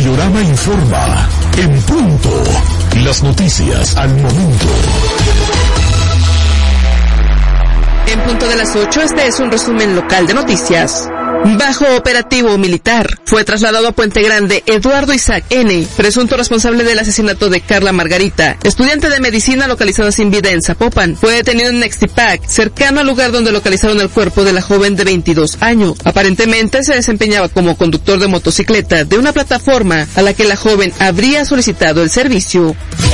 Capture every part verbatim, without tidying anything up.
Radiorama informa. En punto. Las noticias al momento. En punto de las ocho, este es un resumen local de noticias. Bajo operativo militar, fue trasladado a Puente Grande Eduardo Isaac N., presunto responsable del asesinato de Carla Margarita, estudiante de medicina localizada sin vida en Zapopan. Fue detenido en Nextipac, cercano al lugar donde localizaron el cuerpo de la joven de veintidós años. Aparentemente se desempeñaba como conductor de motocicleta de una plataforma a la que la joven habría solicitado el servicio.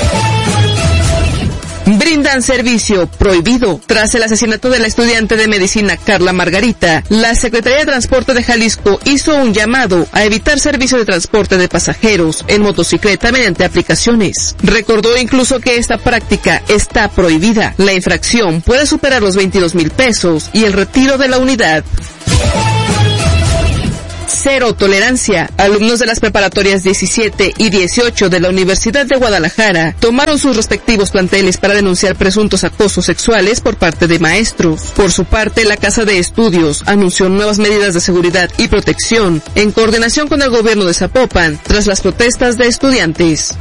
Brindan servicio prohibido. Tras el asesinato de la estudiante de medicina Carla Margarita, la Secretaría de Transporte de Jalisco hizo un llamado a evitar servicio de transporte de pasajeros en motocicleta mediante aplicaciones. Recordó incluso que esta práctica está prohibida. La infracción puede superar los veintidós mil pesos y el retiro de la unidad. Cero tolerancia. Alumnos de las preparatorias diecisiete y dieciocho de la Universidad de Guadalajara tomaron sus respectivos planteles para denunciar presuntos acosos sexuales por parte de maestros. Por su parte, la Casa de Estudios anunció nuevas medidas de seguridad y protección en coordinación con el gobierno de Zapopan tras las protestas de estudiantes.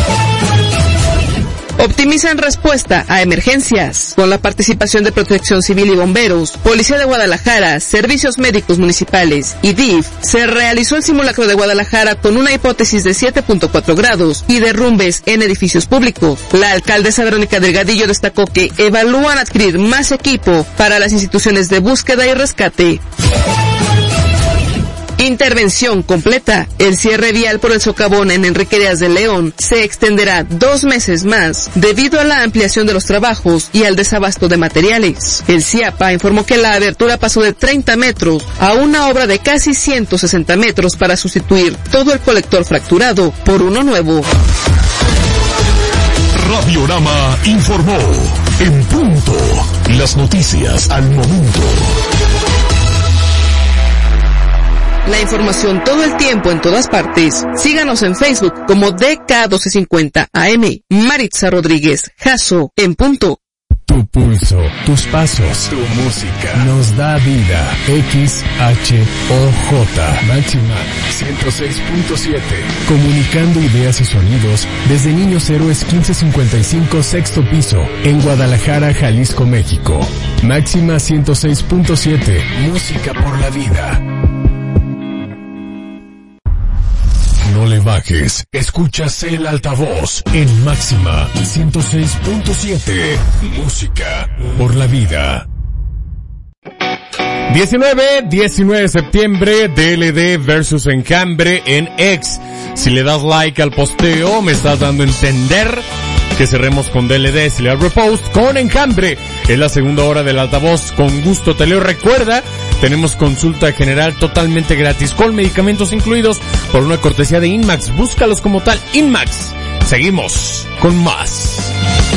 Optimizan respuesta a emergencias. Con la participación de Protección Civil y Bomberos, Policía de Guadalajara, Servicios Médicos Municipales y D I F, se realizó el simulacro de Guadalajara con una hipótesis de siete punto cuatro grados y derrumbes en edificios públicos. La alcaldesa Verónica Delgadillo destacó que evalúan adquirir más equipo para las instituciones de búsqueda y rescate. Intervención completa. El cierre vial por el socavón en Enrique Díaz de León se extenderá dos meses más debido a la ampliación de los trabajos y al desabasto de materiales. El CIAPA informó que la abertura pasó de treinta metros a una obra de casi ciento sesenta metros para sustituir todo el colector fracturado por uno nuevo. Radiorama informó. En punto. Las noticias al momento. La información todo el tiempo en todas partes. Síganos en Facebook como D K doce cincuenta A M. Maritza Rodríguez, Jasso, en punto. Tu pulso, tus pasos, tu música nos da vida. X H O J Máxima ciento seis punto siete. Comunicando ideas y sonidos desde Niños Héroes quince cincuenta y cinco, sexto piso, en Guadalajara, Jalisco, México. Máxima ciento seis punto siete. Música por la vida. No le bajes, escuchas el altavoz en Máxima ciento seis punto siete. Música por la vida. diecinueve, diecinueve de septiembre, D L D versus Enjambre en X. Si le das like al posteo, me estás dando a entender que cerremos con D L D. Si le das repost, con Enjambre. Es la segunda hora del altavoz. Con gusto te leo. Recuerda, tenemos consulta general totalmente gratis con medicamentos incluidos por una cortesía de Inmax. Búscalos como tal, Inmax. Seguimos con más.